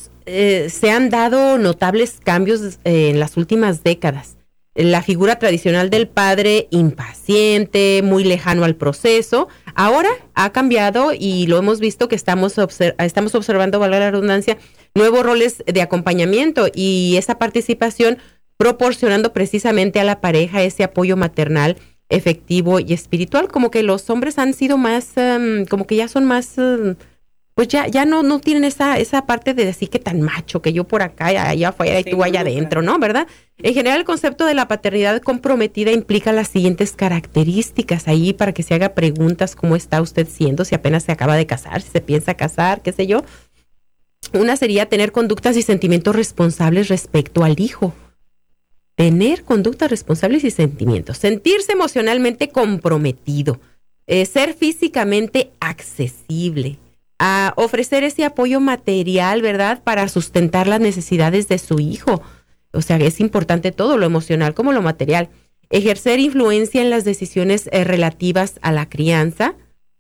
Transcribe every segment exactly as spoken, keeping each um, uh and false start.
hijos eh, se han dado notables cambios eh, en las últimas décadas. La figura tradicional del padre impaciente, muy lejano al proceso, ahora ha cambiado y lo hemos visto que estamos, observ- estamos observando, valga la redundancia, nuevos roles de acompañamiento y esa participación proporcionando precisamente a la pareja ese apoyo maternal efectivo y espiritual. Como que los hombres han sido más, um, como que ya son más... Um, pues ya ya no no tienen esa esa parte de decir que tan macho, que yo por acá, allá afuera y sí, tú allá adentro, ¿no? ¿Verdad? En general, el concepto de la paternidad comprometida implica las siguientes características ahí para que se haga preguntas: ¿cómo está usted siendo? Si apenas se acaba de casar, si se piensa casar, qué sé yo. Una sería tener conductas y sentimientos responsables respecto al hijo. Tener conductas responsables y sentimientos. Sentirse emocionalmente comprometido. Eh, ser físicamente accesible. A ofrecer ese apoyo material, ¿verdad?, para sustentar las necesidades de su hijo. O sea, es importante todo, lo emocional como lo material. Ejercer influencia en las decisiones eh, relativas a la crianza.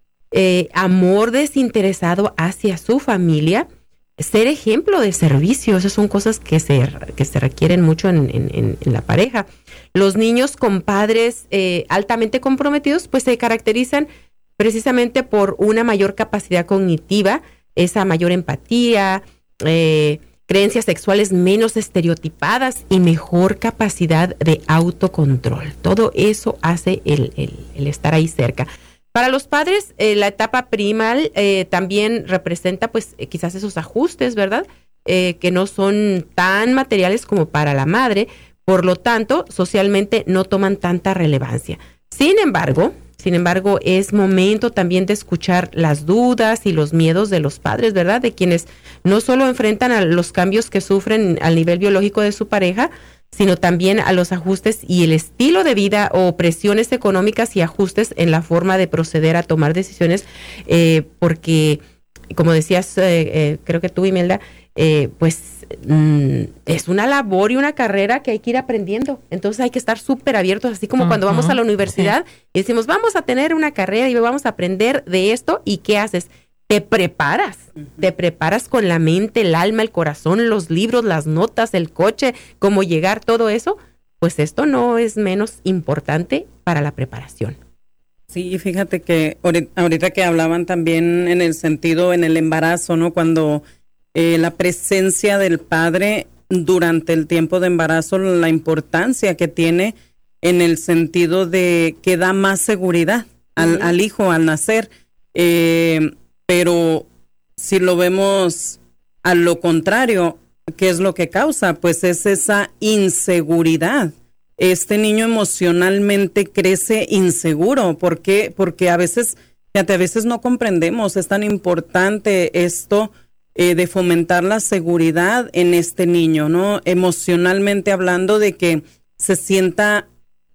Eh, amor desinteresado hacia su familia. Ser ejemplo de servicio. Esas son cosas que se, que se requieren mucho en, en, en la pareja. Los niños con padres eh, altamente comprometidos, pues se caracterizan precisamente por una mayor capacidad cognitiva, esa mayor empatía, eh, creencias sexuales menos estereotipadas y mejor capacidad de autocontrol. Todo eso hace el, el, el estar ahí cerca. Para los padres, eh, la etapa primal eh, también representa, pues, eh, quizás esos ajustes, ¿verdad? Eh, que no son tan materiales como para la madre, por lo tanto, socialmente no toman tanta relevancia. Sin embargo, Sin embargo, es momento también de escuchar las dudas y los miedos de los padres, ¿verdad? De quienes no solo enfrentan a los cambios que sufren al nivel biológico de su pareja, sino también a los ajustes y el estilo de vida o presiones económicas y ajustes en la forma de proceder a tomar decisiones, eh, porque, como decías, eh, eh, creo que tú, Imelda, eh, pues mm, es una labor y una carrera que hay que ir aprendiendo. Entonces hay que estar súper abiertos, así como uh-huh. cuando vamos a la universidad sí. y decimos, vamos a tener una carrera y vamos a aprender de esto. ¿Y qué haces? Te preparas, uh-huh. te preparas con la mente, el alma, el corazón, los libros, las notas, el coche, cómo llegar, todo eso. Pues esto no es menos importante para la preparación. Sí, fíjate que ahorita que hablaban también en el sentido, en el embarazo, ¿no? Cuando eh, la presencia del padre durante el tiempo de embarazo, la importancia que tiene en el sentido de que da más seguridad al, uh-huh. al hijo al nacer. Eh, pero si lo vemos a lo contrario, ¿qué es lo que causa? Pues es esa inseguridad. Este niño emocionalmente crece inseguro. ¿Por qué? Porque a veces, fíjate, a veces no comprendemos, es tan importante esto eh, de fomentar la seguridad en este niño, ¿no? Emocionalmente hablando, de que se sienta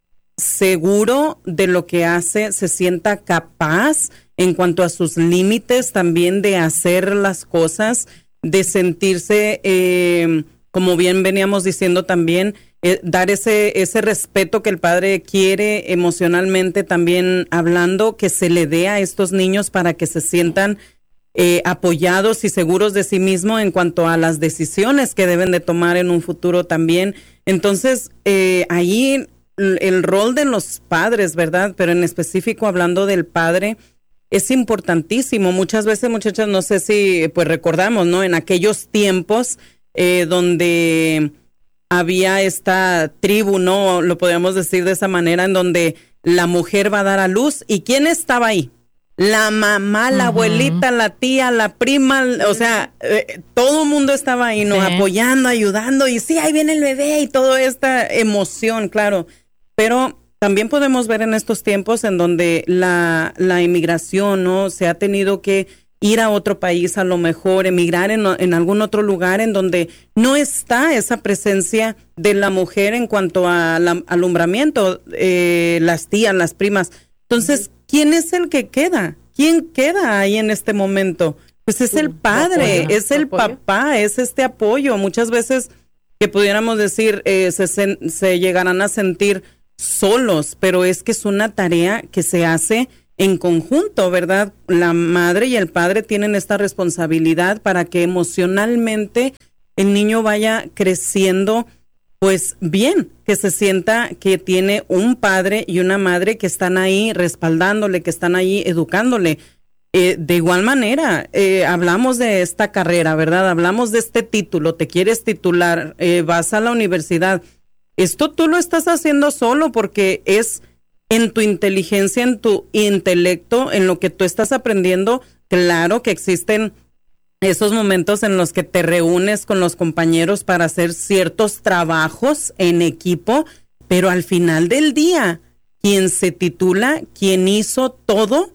seguro de lo que hace, se sienta capaz en cuanto a sus límites también de hacer las cosas, de sentirse, eh, como bien veníamos diciendo también, eh, dar ese, ese respeto que el padre quiere emocionalmente también hablando, que se le dé a estos niños para que se sientan eh, apoyados y seguros de sí mismos en cuanto a las decisiones que deben de tomar en un futuro también. Entonces, eh, ahí el, el rol de los padres, ¿verdad? Pero en específico hablando del padre, es importantísimo. Muchas veces, muchachas, no sé si pues recordamos, ¿no? En aquellos tiempos eh, donde había esta tribu, ¿no? Lo podríamos decir de esa manera, en donde la mujer va a dar a luz. ¿Y quién estaba ahí? La mamá, la uh-huh. abuelita, la tía, la prima, o sea, eh, todo el mundo estaba ahí, ¿no? Sí. Apoyando, ayudando, y sí, ahí viene el bebé y toda esta emoción, claro. Pero también podemos ver en estos tiempos en donde la, la inmigración, ¿no? Se ha tenido que ir a otro país, a lo mejor emigrar en, en algún otro lugar en donde no está esa presencia de la mujer en cuanto al alumbramiento, eh, las tías, las primas. Entonces, ¿quién es el que queda? ¿Quién queda ahí en este momento? Pues es el padre, es el papá, es este apoyo. Muchas veces que pudiéramos decir, eh, se, se llegarán a sentir solos, pero es que es una tarea que se hace en conjunto, ¿verdad? La madre y el padre tienen esta responsabilidad para que emocionalmente el niño vaya creciendo pues bien, que se sienta que tiene un padre y una madre que están ahí respaldándole, que están ahí educándole. Eh, de igual manera, eh, hablamos de esta carrera, ¿verdad? Hablamos de este título, te quieres titular, eh, vas a la universidad. Esto tú lo estás haciendo solo porque es en tu inteligencia, en tu intelecto, en lo que tú estás aprendiendo. Claro que existen esos momentos en los que te reúnes con los compañeros para hacer ciertos trabajos en equipo, pero al final del día, quien se titula, quien hizo todo,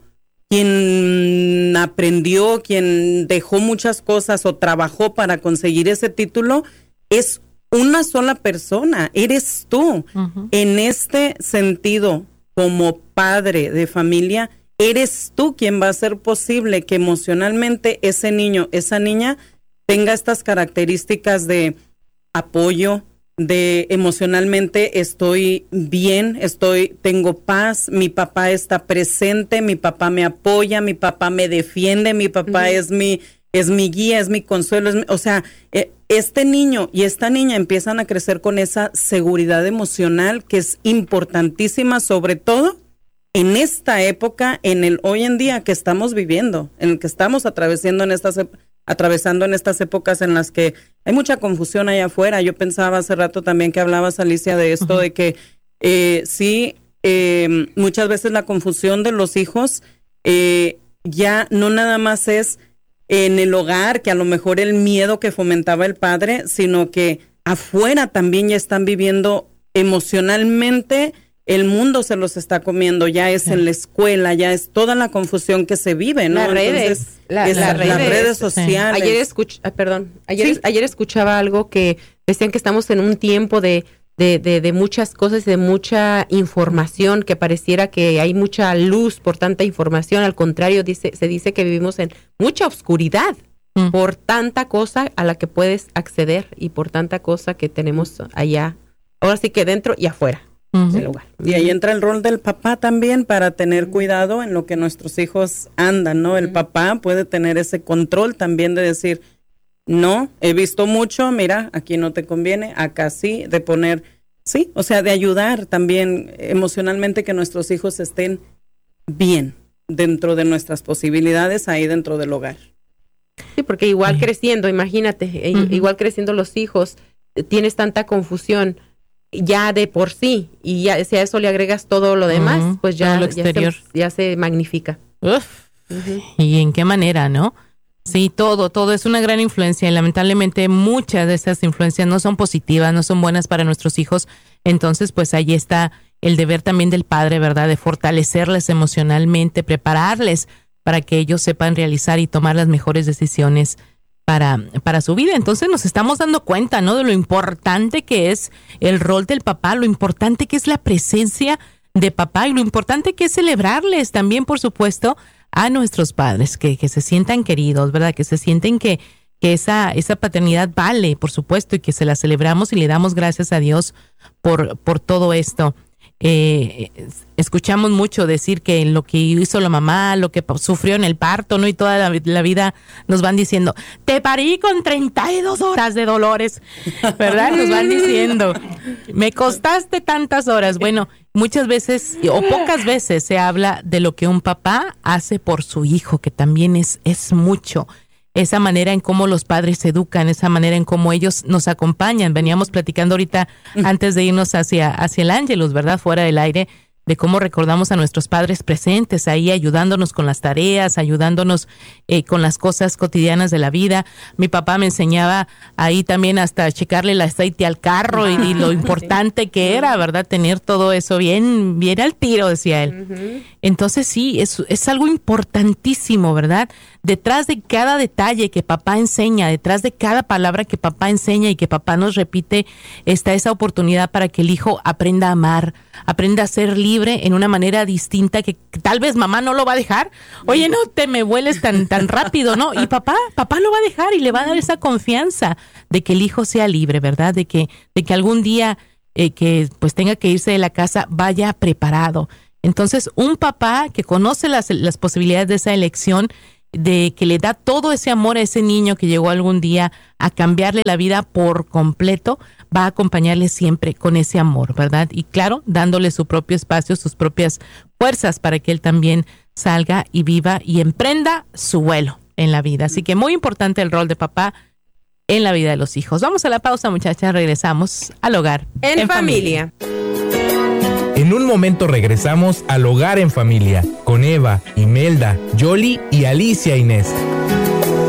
quien aprendió, quien dejó muchas cosas o trabajó para conseguir ese título, es una sola persona, eres tú. Uh-huh. En este sentido, como padre de familia, eres tú quien va a hacer posible que emocionalmente ese niño, esa niña tenga estas características de apoyo, de emocionalmente estoy bien, estoy, tengo paz, mi papá está presente, mi papá me apoya, mi papá me defiende, mi papá uh-huh. es mi, es mi guía, es mi consuelo, es mi, o sea, eh, este niño y esta niña empiezan a crecer con esa seguridad emocional que es importantísima, sobre todo en esta época, en el hoy en día que estamos viviendo, en el que estamos atravesando en estas atravesando en estas épocas en las que hay mucha confusión allá afuera. Yo pensaba hace rato también que hablabas, Alicia, de esto, uh-huh. de que eh, sí, eh, muchas veces la confusión de los hijos eh, ya no nada más es en el hogar, que a lo mejor el miedo que fomentaba el padre, sino que afuera también ya están viviendo emocionalmente. El mundo se los está comiendo, ya es en la escuela, ya es toda la confusión que se vive, ¿no? Las redes, Entonces, la, es, la las redes, redes sociales. Ayer escuch, ah, perdón, ayer, sí. ayer escuchaba algo que decían que estamos en un tiempo de, de, de, de muchas cosas, de mucha información, que pareciera que hay mucha luz por tanta información. Al contrario, dice, se dice que vivimos en mucha oscuridad mm. por tanta cosa a la que puedes acceder y por tanta cosa que tenemos allá, ahora sí que dentro y afuera. Uh-huh. Lugar. Y ahí entra el rol del papá también para tener cuidado en lo que nuestros hijos andan, ¿no? El uh-huh. papá puede tener ese control también de decir, no, he visto mucho, mira, aquí no te conviene, acá sí, de poner, sí, o sea, de ayudar también emocionalmente que nuestros hijos estén bien dentro de nuestras posibilidades ahí dentro del hogar. Sí, porque igual uh-huh. creciendo, imagínate, uh-huh. igual creciendo los hijos, tienes tanta confusión ya de por sí, y ya si a eso le agregas todo lo demás, uh-huh, pues ya, lo exterior. ya, se, ya se magnifica. Uf. Uh-huh. ¿Y en qué manera, no? Sí, todo, todo es una gran influencia y lamentablemente muchas de esas influencias no son positivas, no son buenas para nuestros hijos. Entonces, pues ahí está el deber también del padre, ¿verdad? De fortalecerles emocionalmente, prepararles para que ellos sepan realizar y tomar las mejores decisiones para, para su vida. Entonces nos estamos dando cuenta, ¿no? De lo importante que es el rol del papá, lo importante que es la presencia de papá y lo importante que es celebrarles también, por supuesto, a nuestros padres, que, que se sientan queridos, ¿verdad? Que se sienten que, que esa, esa paternidad vale, por supuesto, y que se la celebramos y le damos gracias a Dios por, por todo esto. Eh, escuchamos mucho decir que lo que hizo la mamá, lo que sufrió en el parto, ¿no? Y toda la, la vida nos van diciendo, te parí con treinta y dos horas de dolores, ¿verdad? Nos van diciendo, me costaste tantas horas. Bueno, muchas veces o pocas veces se habla de lo que un papá hace por su hijo, que también es, es mucho. Esa manera en cómo los padres se educan, esa manera en cómo ellos nos acompañan. Veníamos platicando ahorita antes de irnos hacia, hacia el Ángelus, ¿verdad? Fuera del aire, de cómo recordamos a nuestros padres presentes ahí, ayudándonos con las tareas, ayudándonos eh, con las cosas cotidianas de la vida. Mi papá me enseñaba ahí también hasta checarle el aceite al carro y, y lo importante que era, ¿verdad? Tener todo eso bien, bien al tiro, decía él. Entonces sí, es, es algo importantísimo, ¿verdad? Detrás de cada detalle que papá enseña, detrás de cada palabra que papá enseña y que papá nos repite, está esa oportunidad para que el hijo aprenda a amar, aprenda a ser libre en una manera distinta que, que tal vez mamá no lo va a dejar. Oye, no te me vueles tan, tan rápido, ¿no? Y papá, papá lo va a dejar y le va a dar esa confianza de que el hijo sea libre, ¿verdad? De que, de que algún día eh, que pues tenga que irse de la casa vaya preparado. Entonces, un papá que conoce las, las posibilidades de esa elección, de que le da todo ese amor a ese niño que llegó algún día a cambiarle la vida por completo, va a acompañarle siempre con ese amor, ¿verdad? Y claro, dándole su propio espacio, sus propias fuerzas para que él también salga y viva y emprenda su vuelo en la vida. Así que muy importante el rol de papá en la vida de los hijos. Vamos a la pausa, muchachas, regresamos al hogar en, en familia. familia. En un momento regresamos al Hogar en Familia con Eva, Imelda, Yoli y Alicia Inés.